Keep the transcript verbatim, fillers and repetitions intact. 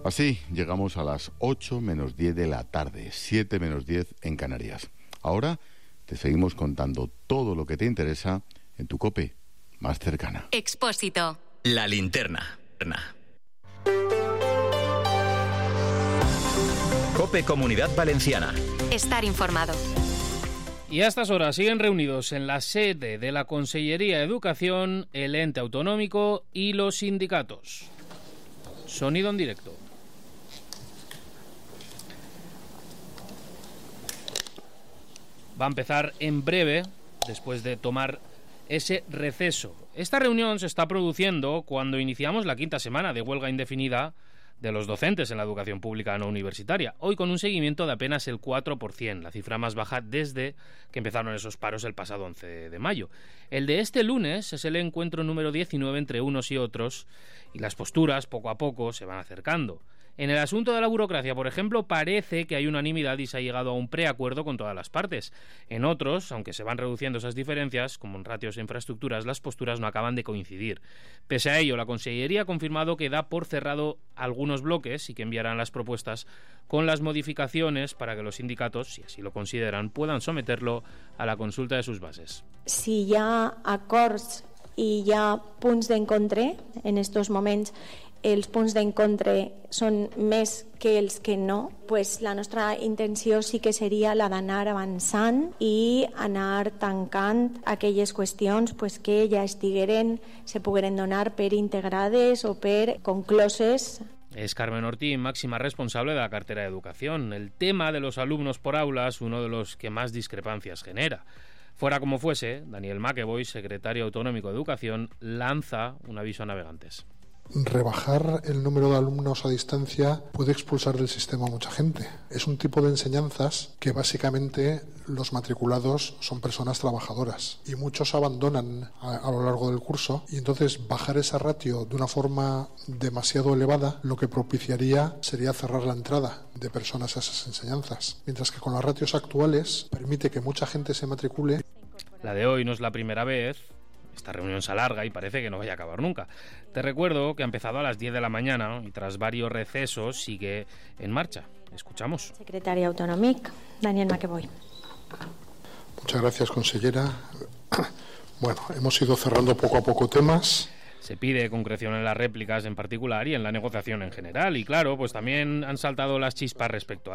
Así llegamos a las ocho menos diez de la tarde, siete menos diez en Canarias. Ahora te seguimos contando todo lo que te interesa en tu COPE más cercana. Expósito. La linterna. COPE Comunidad Valenciana. Estar informado. Y a estas horas siguen reunidos en la sede de la Consellería de Educación, el ente autonómico y los sindicatos. Sonido en directo. Va a empezar en breve, después de tomar ese receso. Esta reunión se está produciendo cuando iniciamos la quinta semana de huelga indefinida de los docentes en la educación pública no universitaria, hoy con un seguimiento de apenas el cuatro por ciento, la cifra más baja desde que empezaron esos paros el pasado once de mayo. El de este lunes es el encuentro número diecinueve entre unos y otros, y las posturas poco a poco se van acercando. En el asunto de la burocracia, por ejemplo, parece que hay unanimidad y se ha llegado a un preacuerdo con todas las partes. En otros, aunque se van reduciendo esas diferencias, como en ratios e infraestructuras, las posturas no acaban de coincidir. Pese a ello, la Consellería ha confirmado que da por cerrado algunos bloques y que enviarán las propuestas con las modificaciones para que los sindicatos, si así lo consideran, puedan someterlo a la consulta de sus bases. Si hi ha acords i hi ha punts d'encontre en estos moments, els punts d'encontre són més que els que no, pues la nostra intenció sí que seria la d'anar avançant i anar tancant aquelles qüestions pues, que ja estigueren, se pogueren donar per integrades o per concloses. Es Carmen Ortín, máxima responsable de la cartera de Educación. El tema de los alumnos por aula es uno de los que más discrepancias genera. Fuera como fuese, Daniel McEvoy, secretario autonómico de Educación, lanza un aviso a navegantes. Rebajar el número de alumnos a distancia puede expulsar del sistema a mucha gente. Es un tipo de enseñanzas que básicamente los matriculados son personas trabajadoras y muchos abandonan a, a lo largo del curso, y entonces bajar esa ratio de una forma demasiado elevada lo que propiciaría sería cerrar la entrada de personas a esas enseñanzas, mientras que con las ratios actuales permite que mucha gente se matricule. La de hoy no es la primera vez. Esta reunión se alarga y parece que no vaya a acabar nunca. Te recuerdo que ha empezado a las diez de la mañana y tras varios recesos sigue en marcha. Escuchamos. Secretaria Autonòmic, Daniel McEvoy. Muchas gracias, consellera. Bueno, hemos ido cerrando poco a poco temas. Se pide concreción en las réplicas en particular y en la negociación en general. Y claro, pues también han saltado las chispas respecto